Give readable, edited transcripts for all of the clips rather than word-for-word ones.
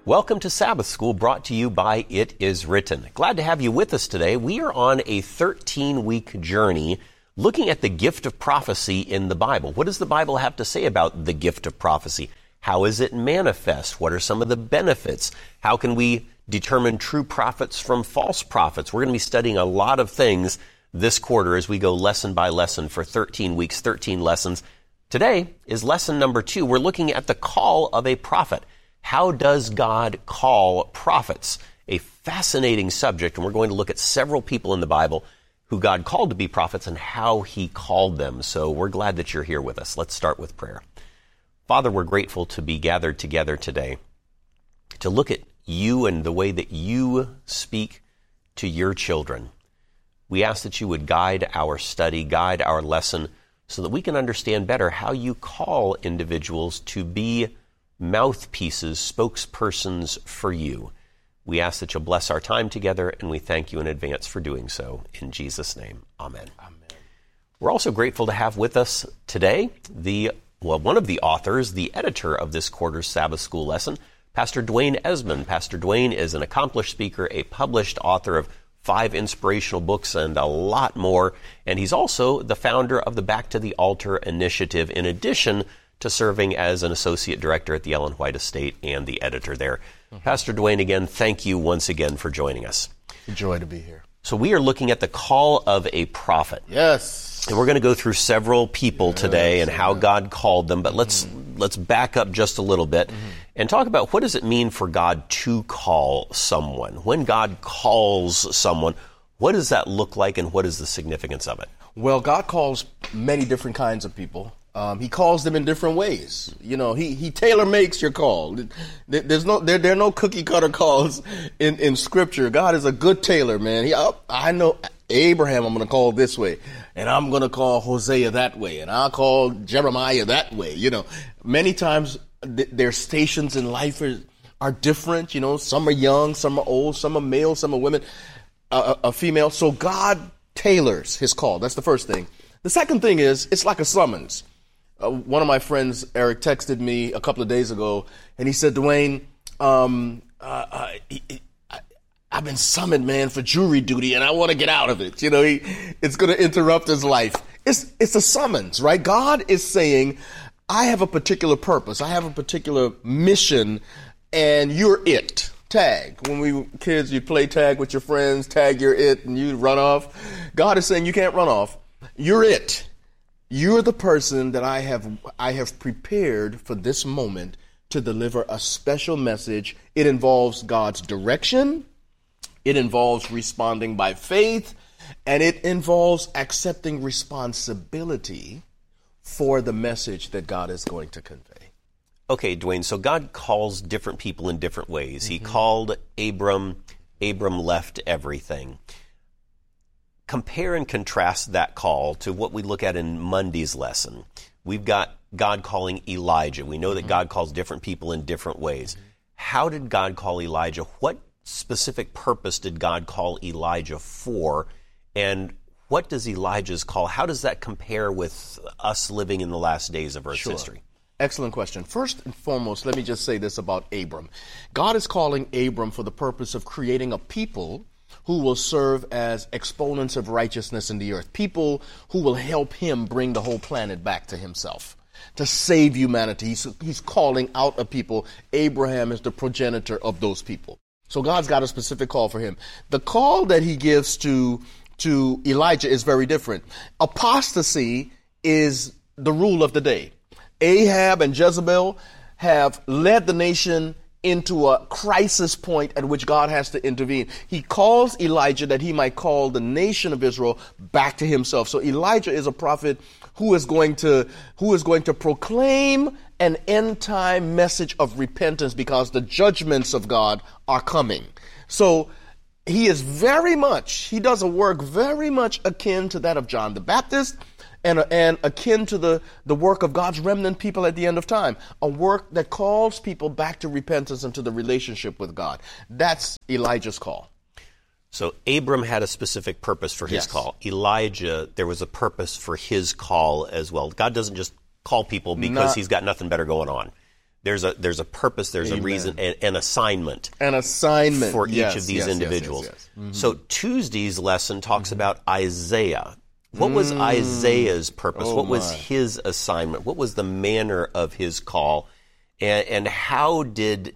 Welcome to Sabbath School, brought to you by It Is Written. Glad to have you with us today. We are on a 13-week journey looking at the gift of prophecy in the Bible. What does the Bible have to say about the gift of prophecy? How is it manifest? What are some of the benefits? How can we determine true prophets from false prophets? We're going to be studying a lot of things this quarter as we go lesson by lesson for 13 weeks, 13 lessons. Today is lesson number 2. We're looking at the call of a prophet. How does God call prophets? A fascinating subject, and we're going to look at several people in the Bible who God called to be prophets and how he called them. So we're glad that you're here with us. Let's start with prayer. Father, we're grateful to be gathered together today to look at you and the way that you speak to your children. We ask that you would guide our study, guide our lesson, so that we can understand better how you call individuals to be mouthpieces, spokespersons for you. We ask that you'll bless our time together, and we thank you in advance for doing so. In Jesus' name, amen. Amen. We're also grateful to have with us today one of the authors, the editor of this quarter's Sabbath School lesson, Pastor Dwayne Esmond. Pastor Dwayne is an accomplished speaker, a published author of 5 inspirational books and a lot more, and he's also the founder of the Back to the Altar initiative, in addition to serving as an associate director at the Ellen White Estate and the editor there. Pastor Dwayne, again, thank you once again for joining us. A joy to be here. So we are looking at the call of a prophet. Yes. And we're going to go through several people today and how God called them, but let's back up just a little bit and talk about what does it mean for God to call someone? When God calls someone, what does that look like and what is the significance of it? Well, God calls many different kinds of people. He calls them in different ways. You know, he tailor makes your call. There are no cookie cutter calls in Scripture. God is a good tailor, man. I know Abraham I'm going to call this way, and I'm going to call Hosea that way, and I'll call Jeremiah that way. You know, many times their stations in life are different. You know, some are young, some are old, some are male, some are women, a female. So God tailors his call. That's the first thing. The second thing is it's like a summons. One of my friends, Eric, texted me a couple of days ago, and he said, Dwayne, I've been summoned, man, for jury duty, and I want to get out of it. You know, it's going to interrupt his life. It's a summons, right? God is saying, I have a particular purpose. I have a particular mission, and you're it. Tag. When we were kids, you'd play tag with your friends, tag you're it, and you'd run off. God is saying, you can't run off. You're it. You're the person that I have prepared for this moment to deliver a special message. It involves God's direction. It involves responding by faith. And it involves accepting responsibility for the message that God is going to convey. Okay, Dwayne, so God calls different people in different ways. He called Abram. Abram left everything. Compare and contrast that call to what we look at in Monday's lesson. We've got God calling Elijah. We know that God calls different people in different ways. How did God call Elijah? What specific purpose did God call Elijah for? And what does Elijah's call? How does that compare with us living in the last days of Earth's history? Excellent question. First and foremost, let me just say this about Abram. God is calling Abram for the purpose of creating a people who will serve as exponents of righteousness in the earth. People who will help him bring the whole planet back to himself, to save humanity. He's calling out a people. Abraham is the progenitor of those people. So God's got a specific call for him. The call that he gives to Elijah is very different. Apostasy is the rule of the day. Ahab and Jezebel have led the nation into a crisis point at which God has to intervene. He calls Elijah that he might call the nation of Israel back to himself. So Elijah is a prophet who is going to proclaim an end time message of repentance because the judgments of God are coming. So he does a work very much akin to that of John the Baptist, and akin to the work of God's remnant people at the end of time, a work that calls people back to repentance and to the relationship with God. That's Elijah's call. So Abram had a specific purpose for his call. Elijah, there was a purpose for his call as well. God doesn't just call people because he's got nothing better going on. There's a purpose, there's a reason, an assignment. An assignment. For each of these individuals. Yes. Mm-hmm. So Tuesday's lesson talks about Isaiah. What was Isaiah's purpose? What was his assignment? What was the manner of his call? And how did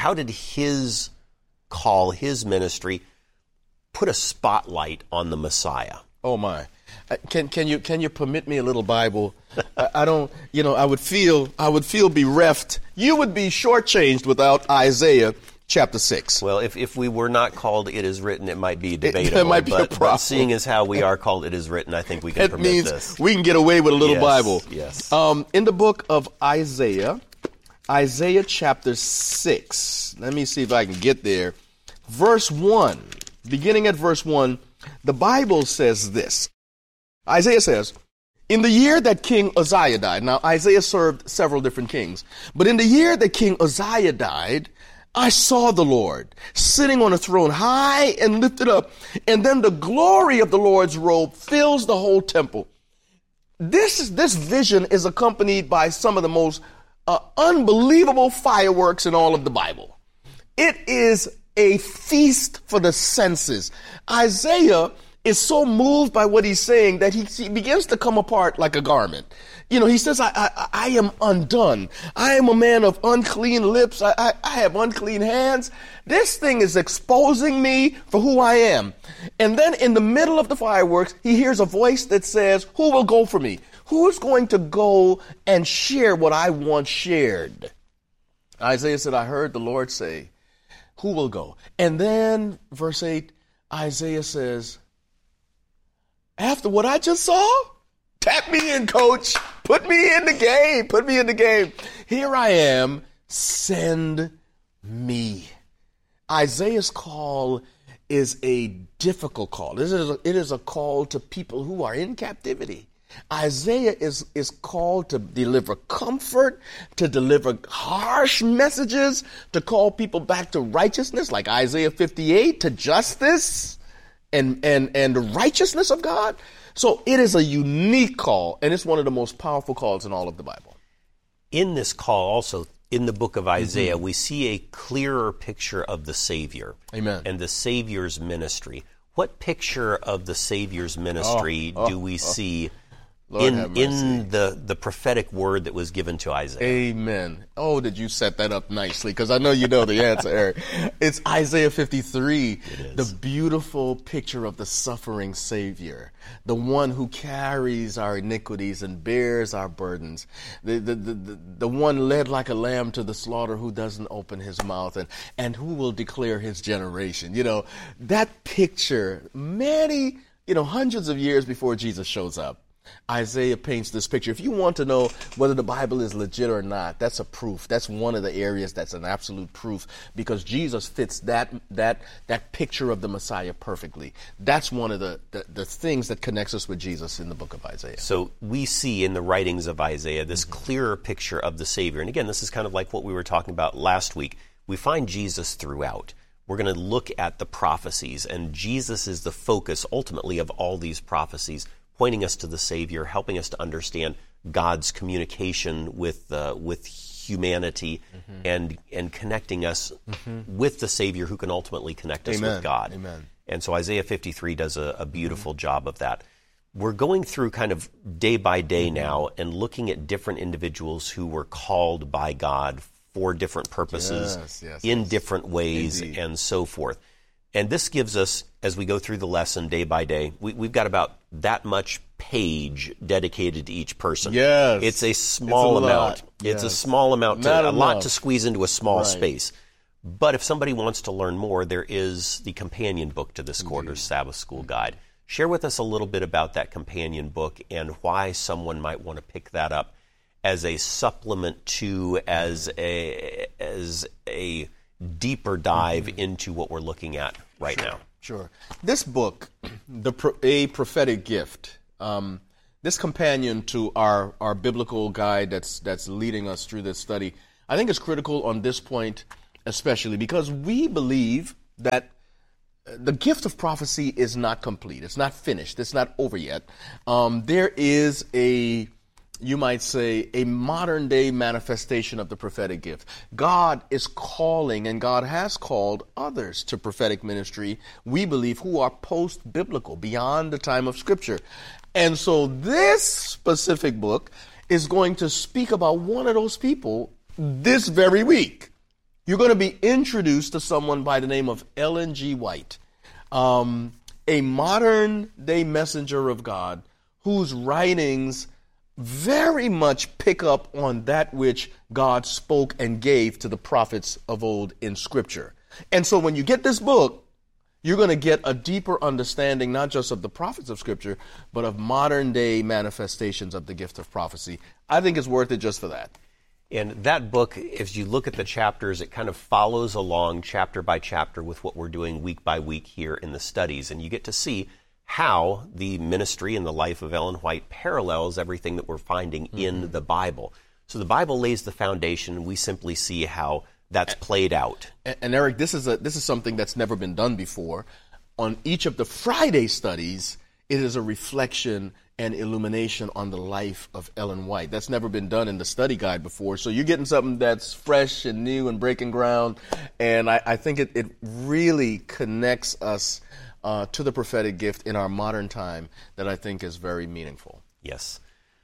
his call, his ministry, put a spotlight on the Messiah? Oh my! Can you permit me a little Bible? I don't. I would feel bereft. You would be shortchanged without Isaiah chapter 6. Well, if we were not called "It Is Written," it might be debatable. It might be a problem. But seeing as how we are called "It Is Written," I think we can permit means this. We can get away with a little Bible. Yes. In the book of Isaiah chapter 6. Let me see if I can get there. Verse 1. Beginning at verse 1, the Bible says this. Isaiah says, "In the year that King Uzziah died," now Isaiah served several different kings, "but in the year that King Uzziah died, I saw the Lord sitting on a throne high and lifted up, and then the glory of the Lord's robe fills the whole temple." This vision is accompanied by some of the most unbelievable fireworks in all of the Bible. It is a feast for the senses. Isaiah is so moved by what he's saying that he begins to come apart like a garment. He says, I am undone. I am a man of unclean lips. I have unclean hands. This thing is exposing me for who I am. And then in the middle of the fireworks, he hears a voice that says, "Who will go for me? Who is going to go and share what I once shared?" Isaiah said, "I heard the Lord say, who will go?" And then verse 8, Isaiah says, "After what I just saw, tap me in, coach. Put me in the game. Put me in the game. Here I am. Send me." Isaiah's call is a difficult call. It is a call to people who are in captivity. Isaiah is called to deliver comfort, to deliver harsh messages, to call people back to righteousness, like Isaiah 58, to justice and the righteousness of God. So it is a unique call, and it's one of the most powerful calls in all of the Bible. In this call also, in the book of Isaiah, we see a clearer picture of the Savior. Amen. And the Savior's ministry. What picture of the Savior's ministry do we see in the prophetic word that was given to Isaiah? Amen. Oh, did you set that up nicely? Because I know you know the answer, Eric. It's Isaiah 53, the beautiful picture of the suffering Savior, the one who carries our iniquities and bears our burdens, the one led like a lamb to the slaughter, who doesn't open his mouth, and who will declare his generation. That picture, many, hundreds of years before Jesus shows up, Isaiah paints this picture. If you want to know whether the Bible is legit or not, that's a proof. That's one of the areas that's an absolute proof, because Jesus fits that picture of the Messiah perfectly. That's one of the things that connects us with Jesus in the book of Isaiah. So we see in the writings of Isaiah this clearer picture of the Savior. And again, this is kind of like what we were talking about last week. We find Jesus throughout. We're going to look at the prophecies, and Jesus is the focus ultimately of all these prophecies, pointing us to the Savior, helping us to understand God's communication with humanity, and connecting us with the Savior, who can ultimately connect us with God. Amen. And so Isaiah 53 does a beautiful job of that. We're going through kind of day by day now and looking at different individuals who were called by God for different purposes, in different ways, indeed, and so forth. And this gives us, as we go through the lesson day by day, we've got about that much page dedicated to each person. Yes. It's a small amount. It's a small amount, a lot to squeeze into a small space. But if somebody wants to learn more, there is the companion book to this quarter's Sabbath School Guide. Share with us a little bit about that companion book and why someone might want to pick that up as a supplement to, as a deeper dive into what we're looking at right now. Sure. This book, A Prophetic Gift, this companion to our biblical guide that's leading us through this study, I think is critical on this point especially, because we believe that the gift of prophecy is not complete. It's not finished. It's not over yet. There is a you might say, a modern day manifestation of the prophetic gift. God is calling, and God has called others to prophetic ministry, we believe, who are post-biblical, beyond the time of Scripture. And so this specific book is going to speak about one of those people this very week. You're going to be introduced to someone by the name of Ellen G. White, a modern day messenger of God whose writings very much pick up on that which God spoke and gave to the prophets of old in Scripture. And so when you get this book, you're going to get a deeper understanding, not just of the prophets of Scripture, but of modern day manifestations of the gift of prophecy. I think it's worth it just for that. And that book, as you look at the chapters, it kind of follows along chapter by chapter with what we're doing week by week here in the studies. And you get to see how the ministry and the life of Ellen White parallels everything that we're finding in the Bible. So the Bible lays the foundation, and we simply see how that's played out. And Eric, this is something that's never been done before. On each of the Friday studies, it is a reflection and illumination on the life of Ellen White. That's never been done in the study guide before. So you're getting something that's fresh and new and breaking ground. And I think it really connects us to the prophetic gift in our modern time that I think is very meaningful. Yes.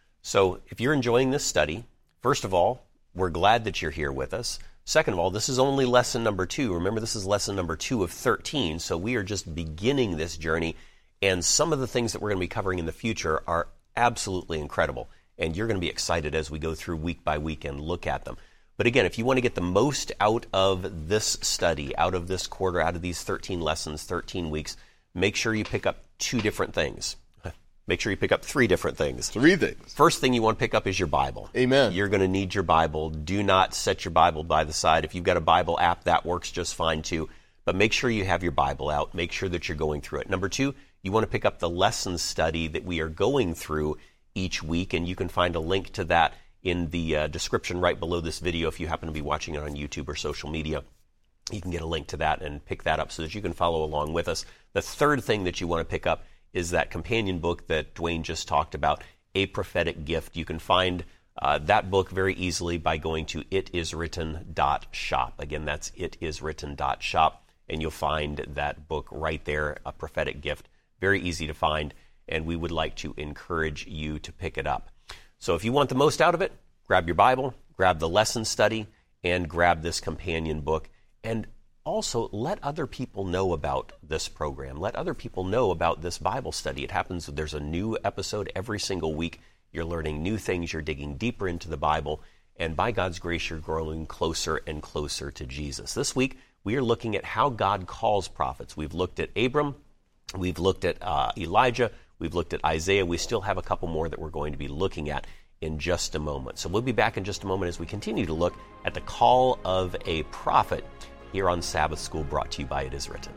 So if you're enjoying this study, first of all, we're glad that you're here with us. Second of all, this is only lesson number 2. Remember, this is lesson number 2 of 13. So we are just beginning this journey. And some of the things that we're going to be covering in the future are absolutely incredible. And you're going to be excited as we go through week by week and look at them. But again, if you want to get the most out of this study, out of this quarter, out of these 13 lessons, 13 weeks, make sure you pick up 2 different things. Make sure you pick up 3 different things. 3 things. First thing you want to pick up is your Bible. Amen. You're going to need your Bible. Do not set your Bible by the side. If you've got a Bible app, that works just fine too. But make sure you have your Bible out. Make sure that you're going through it. Number 2, you want to pick up the lesson study that we are going through each week, and you can find a link to that in the description right below this video if you happen to be watching it on YouTube or social media. You can get a link to that and pick that up so that you can follow along with us. The third thing that you want to pick up is that companion book that Dwayne just talked about, A Prophetic Gift. You can find that book very easily by going to itiswritten.shop. Again, that's itiswritten.shop, and you'll find that book right there, A Prophetic Gift. Very easy to find, and we would like to encourage you to pick it up. So if you want the most out of it, grab your Bible, grab the lesson study, and grab this companion book. And also, let other people know about this program. Let other people know about this Bible study. It happens, there's a new episode every single week. You're learning new things. You're digging deeper into the Bible. And by God's grace, you're growing closer and closer to Jesus. This week, we are looking at how God calls prophets. We've looked at Abram. We've looked at Elijah. We've looked at Isaiah. We still have a couple more that we're going to be looking at in just a moment. So we'll be back in just a moment as we continue to look at the call of a prophet here on Sabbath School, brought to you by It Is Written.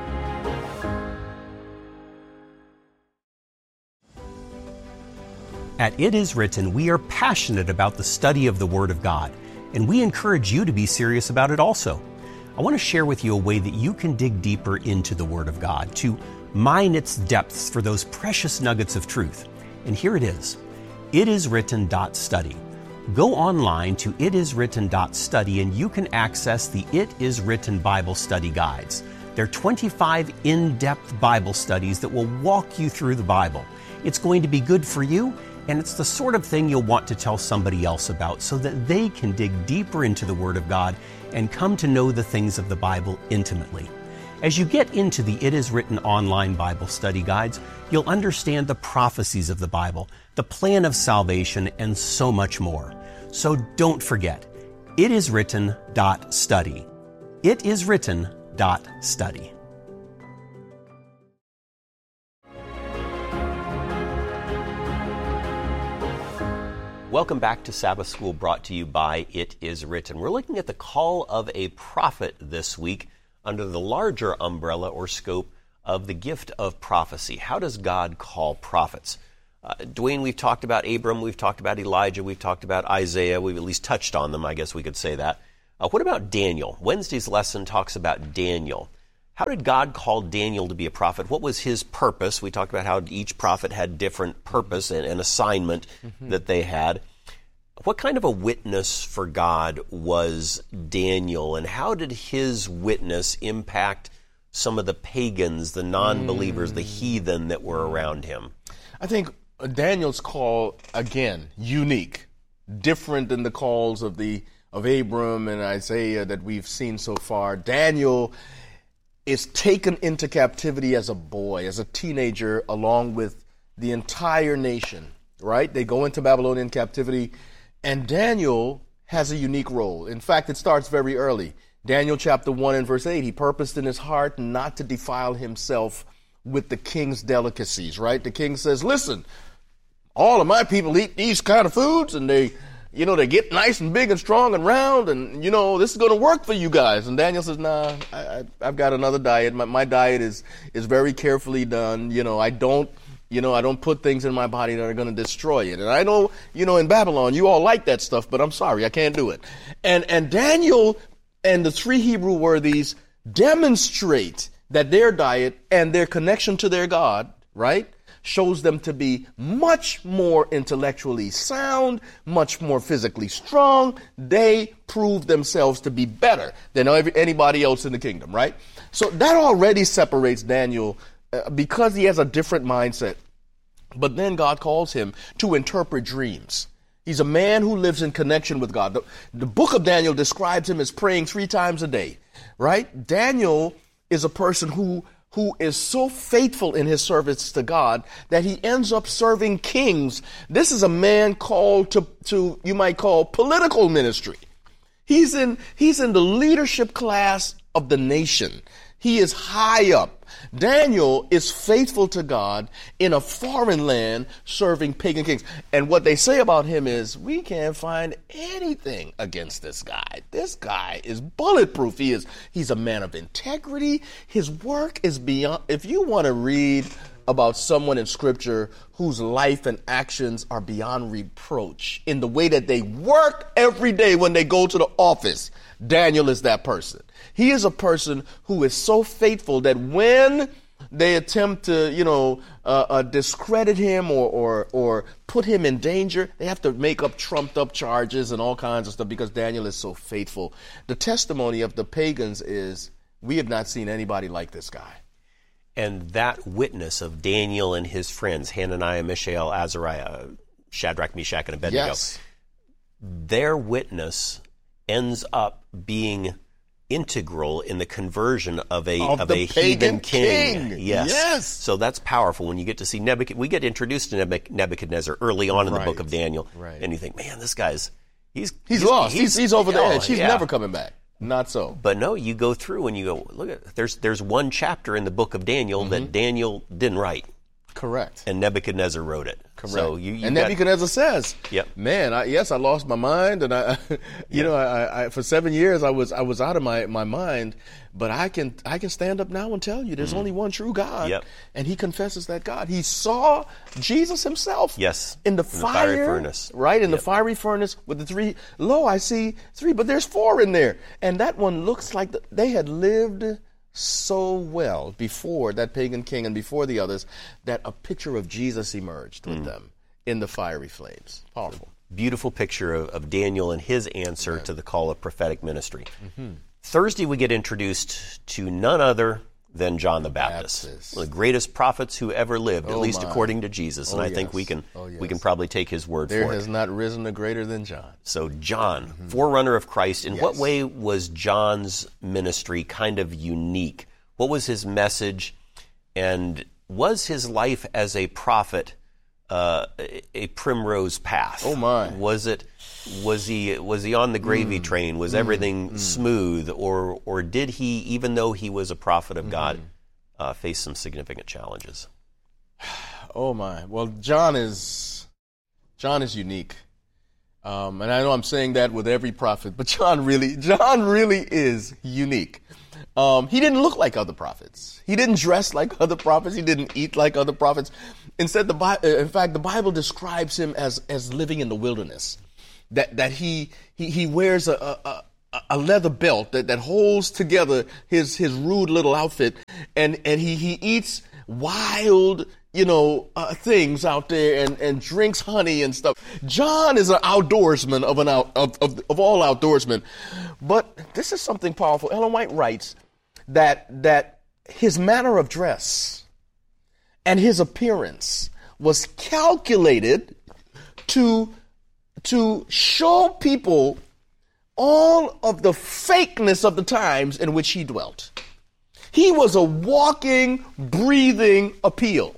At It Is Written, we are passionate about the study of the Word of God, and we encourage you to be serious about it also. I want to share with you a way that you can dig deeper into the Word of God, to mine its depths for those precious nuggets of truth. And here it is, itiswritten.study. Go online to itiswritten.study and you can access the It Is Written Bible Study Guides. They're 25 in-depth Bible studies that will walk you through the Bible. It's going to be good for you, and it's the sort of thing you'll want to tell somebody else about so that they can dig deeper into the Word of God and come to know the things of the Bible intimately. As you get into the It Is Written online Bible study guides, you'll understand the prophecies of the Bible, the plan of salvation, and so much more. So don't forget, itiswritten.study. Itiswritten.study. Welcome back to Sabbath School, brought to you by It Is Written. We're looking at the call of a prophet this week under the larger umbrella or scope of the gift of prophecy. How does God call prophets? Dwayne, we've talked about Abram, we've talked about Elijah, we've talked about Isaiah, we've at least touched on them, I guess we could say that. What about Daniel? Wednesday's lesson talks about Daniel. How did God call Daniel to be a prophet? What was his purpose? We talked about how each prophet had different purpose and assignment that they had. What kind of a witness for God was Daniel, and how did his witness impact some of the pagans, the non-believers, the heathen that were around him? I think Daniel's call, again, unique, different than the calls of Abram and Isaiah that we've seen so far. Daniel is taken into captivity as a boy, as a teenager, along with the entire nation, right? They go into Babylonian captivity, and Daniel has a unique role. In fact, it starts very early. Daniel chapter 1 and verse 8, he purposed in his heart not to defile himself with the king's delicacies, right? The king says, listen, all of my people eat these kind of foods, and they get nice and big and strong and round, and, this is going to work for you guys. And Daniel says, nah, I've got another diet. My diet is very carefully done. I don't put things in my body that are going to destroy it. And I know, in Babylon, you all like that stuff, but I'm sorry, I can't do it. And Daniel and the three Hebrew worthies demonstrate that their diet and their connection to their God, right, shows them to be much more intellectually sound, much more physically strong. They prove themselves to be better than anybody else in the kingdom, right? So that already separates Daniel because he has a different mindset. But then God calls him to interpret dreams. He's a man who lives in connection with God. The book of Daniel describes him as praying 3 times a day, right? Daniel is a person who is so faithful in his service to God that he ends up serving kings. This is a man called to you might call political ministry. He's in the leadership class of the nation. He is high up. Daniel is faithful to God in a foreign land serving pagan kings. And what they say about him is, we can't find anything against this guy. This guy is bulletproof. He's a man of integrity. His work is beyond. If you want to read about someone in Scripture whose life and actions are beyond reproach in the way that they work every day when they go to the office, Daniel is that person. He is a person who is so faithful that when they attempt to, discredit him or put him in danger, they have to make up trumped up charges and all kinds of stuff because Daniel is so faithful. The testimony of the pagans is, we have not seen anybody like this guy. And that witness of Daniel and his friends, Hananiah, Mishael, Azariah, Shadrach, Meshach, and Abednego, yes, their witness ends up being integral in the conversion of a heathen king. Yes. So that's powerful when you get to see we get introduced to Nebuchadnezzar early on in the book of Daniel, and you think, man, this guy's he's lost. He's over the edge. He's never coming back. Not so. But no, you go through and you go, look at there's one chapter in the book of Daniel that Daniel didn't write. Correct. And Nebuchadnezzar wrote it. Correct. So Nebuchadnezzar says, man, I lost my mind, and I for 7 years I was out of my mind, but I can stand up now and tell you there's only one true God. Yep. And he confesses that God. He saw Jesus himself. Yes. In the fiery furnace. Right, in the fiery furnace with the 3. Lo, I see 3, but there's 4 in there. And that one looks like they had lived so well before that pagan king and before the others that a picture of Jesus emerged with them in the fiery flames. Powerful. Beautiful picture of Daniel and his answer to the call of prophetic ministry. Thursday we get introduced to none other than John the Baptist. One of the greatest prophets who ever lived, at least according to Jesus. And I think we can probably take his word for it. There has not risen a greater than John. So John, forerunner of Christ. In what way was John's ministry kind of unique? What was his message? And was his life as a prophet a primrose path? Oh my! Was he on the gravy train? Was everything smooth, or did he, even though he was a prophet of God, face some significant challenges? Oh my! Well, John is unique, and I know I'm saying that with every prophet, but John really is unique. He didn't look like other prophets. He didn't dress like other prophets. He didn't eat like other prophets. Instead, the Bible describes him as living in the wilderness. That he wears a a leather belt that holds together his rude little outfit, and he eats wild, things out there and drinks honey and stuff. John is an outdoorsman of all outdoorsmen. But this is something powerful. Ellen White writes that his manner of dress and his appearance was calculated to show people all of the fakeness of the times in which he dwelt. He was a walking, breathing appeal.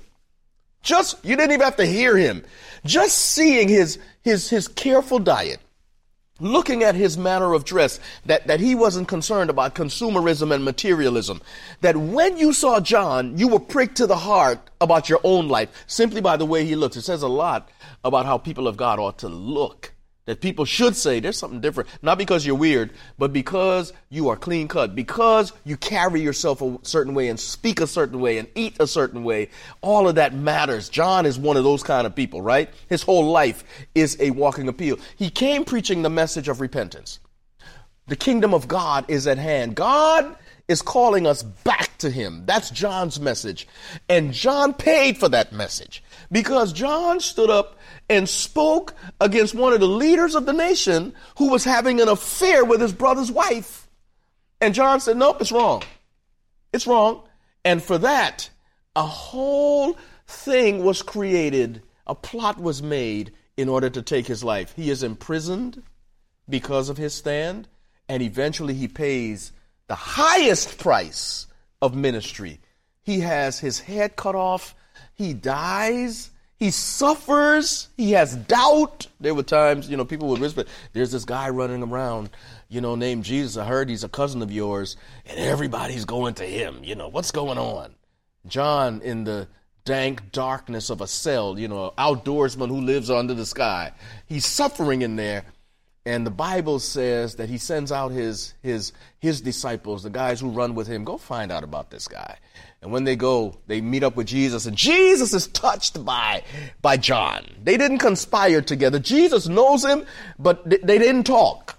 You didn't even have to hear him. Just seeing his careful diet, looking at his manner of dress, that he wasn't concerned about consumerism and materialism, that when you saw John, you were pricked to the heart about your own life simply by the way he looks. It says a lot about how people of God ought to look. That people should say there's something different, not because you're weird, but because you are clean cut, because you carry yourself a certain way and speak a certain way and eat a certain way. All of that matters. John is one of those kind of people, right? His whole life is a walking appeal. He came preaching the message of repentance. The kingdom of God is at hand. God is calling us back to him. That's John's message. And John paid for that message because John stood up and spoke against one of the leaders of the nation who was having an affair with his brother's wife. And John said, nope, it's wrong. It's wrong. And for that, a whole thing was created. A plot was made in order to take his life. He is imprisoned because of his stand, and eventually he pays the highest price of ministry. He has his head cut off. He dies. He suffers. He has doubt. There were times, people would whisper, there's this guy running around, named Jesus. I heard he's a cousin of yours, and everybody's going to him. What's going on? John, in the dank darkness of a cell, outdoorsman who lives under the sky. He's suffering in there. And the Bible says that he sends out his disciples, the guys who run with him, go find out about this guy. And when they go, they meet up with Jesus, and Jesus is touched by John. They didn't conspire together. Jesus knows him, but they didn't talk.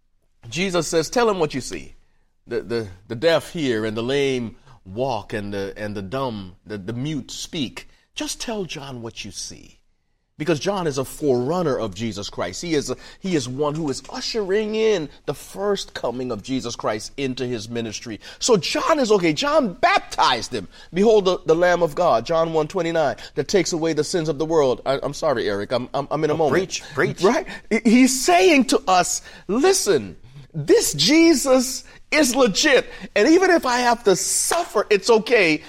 Jesus says, tell him what you see. The deaf hear, and the lame walk, and the dumb, the mute speak. Just tell John what you see. Because John is a forerunner of Jesus Christ. He is one who is ushering in the first coming of Jesus Christ into his ministry. So John is okay. John baptized him. Behold the Lamb of God, John 1:29, that takes away the sins of the world. I'm sorry, Eric. I'm in a moment. Preach. Right? He's saying to us, listen, this Jesus is legit. And even if I have to suffer, it's okay.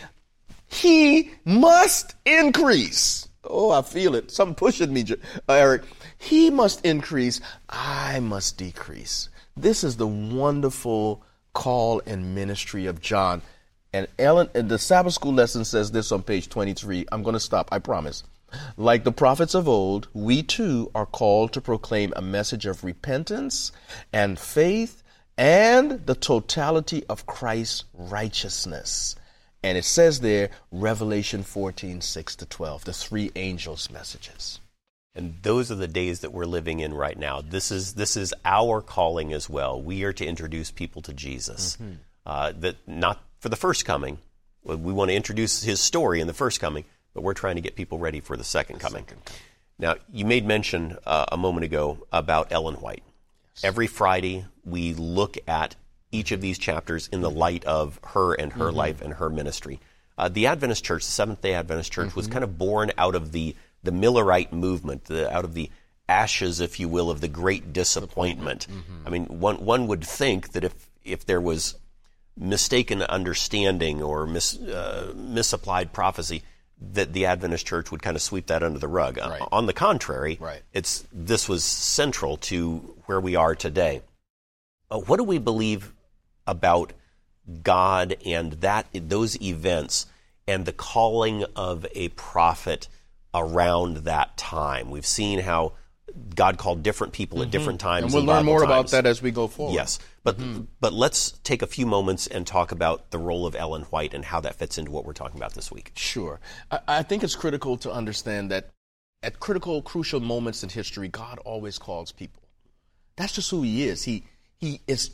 He must increase. Oh, I feel it. Something pushing me, Eric. He must increase. I must decrease. This is the wonderful call and ministry of John. And Ellen, the Sabbath School lesson says this on page 23. I'm going to stop. I promise. Like the prophets of old, we too are called to proclaim a message of repentance and faith and the totality of Christ's righteousness. And it says there, Revelation 14:6-12, the three angels' messages. And those are the days that we're living in right now. This is our calling as well. We are to introduce people to Jesus. That not for the first coming. We want to introduce his story in the first coming, but we're trying to get people ready for the second coming. Now, you made mention a moment ago about Ellen White. Yes. Every Friday, we look at each of these chapters in the light of her and her life and her ministry. The Adventist Church, the Seventh-day Adventist Church, was kind of born out of the Millerite movement, out of the ashes, if you will, of the Great Disappointment. I mean, one would think that if there was mistaken understanding or misapplied prophecy, that the Adventist Church would kind of sweep that under the rug. Right. On the contrary, this was central to where we are today. What do we believe about God and those events and the calling of a prophet around that time? We've seen how God called different people at different times. And we'll learn more about that as we go forward. Yes. But let's take a few moments and talk about the role of Ellen White and how that fits into what we're talking about this week. Sure. I think it's critical to understand that at crucial moments in history, God always calls people. That's just who he is. He he is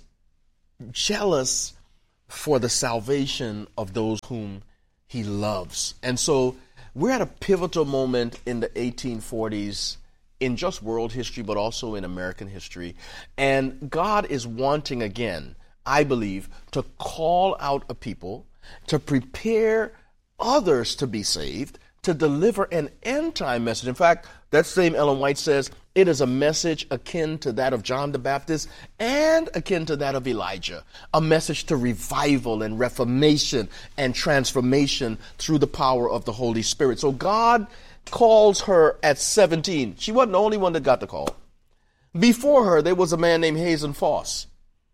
jealous for the salvation of those whom he loves. And so we're at a pivotal moment in the 1840s in just world history, but also in American history. And God is wanting again, I believe, to call out a people, to prepare others to be saved, to deliver an end-time message. In fact, that same Ellen White says it is a message akin to that of John the Baptist and akin to that of Elijah, a message to revival and reformation and transformation through the power of the Holy Spirit. So God calls her at 17. She wasn't the only one that got the call. Before her, there was a man named Hazen Foss,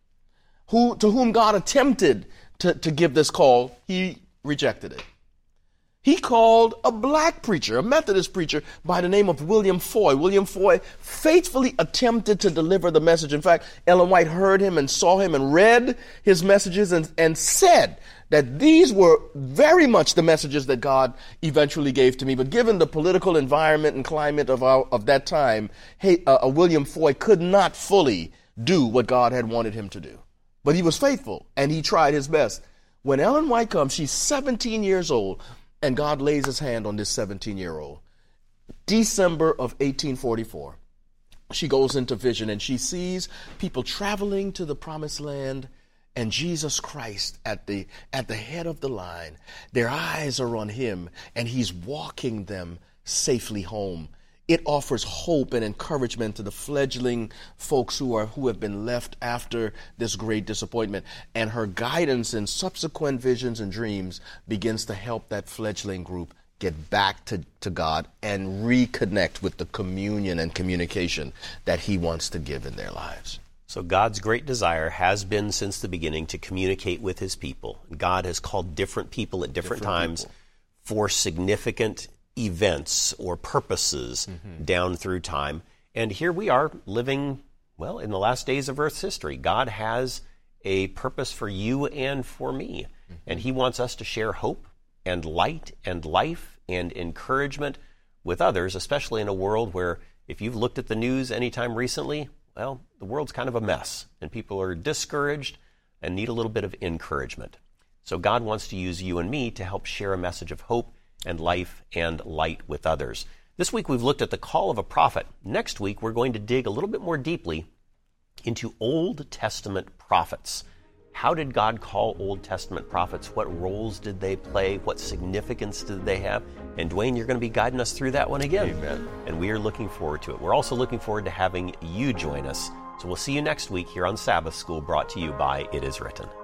to whom God attempted to give this call. He rejected it. He called a black preacher, a Methodist preacher by the name of William Foy. William Foy faithfully attempted to deliver the message. In fact, Ellen White heard him and saw him and read his messages and said that these were very much the messages that God eventually gave to me. But given the political environment and climate of that time, William Foy could not fully do what God had wanted him to do. But he was faithful and he tried his best. When Ellen White comes, she's 17 years old. And God lays his hand on this 17-year-old. December of 1844, she goes into vision and she sees people traveling to the promised land and Jesus Christ at the head of the line. Their eyes are on him and he's walking them safely home. It offers hope and encouragement to the fledgling folks who have been left after this great disappointment. And her guidance in subsequent visions and dreams begins to help that fledgling group get back to God and reconnect with the communion and communication that he wants to give in their lives. So God's great desire has been since the beginning to communicate with his people. God has called different people at different times for significant events or purposes down through time. And here we are living, well, in the last days of Earth's history. God has a purpose for you and for me. And he wants us to share hope and light and life and encouragement with others, especially in a world where, if you've looked at the news anytime recently, well, the world's kind of a mess and people are discouraged and need a little bit of encouragement. So God wants to use you and me to help share a message of hope and life and light with others. This week we've looked at the call of a prophet. Next week we're going to dig a little bit more deeply into Old Testament prophets. How did God call Old Testament prophets? What roles did they play? What significance did they have? And Dwayne, you're going to be guiding us through that one again. Amen. And we are looking forward to it. We're also looking forward to having you join us. So we'll see you next week here on Sabbath School, brought to you by It Is Written.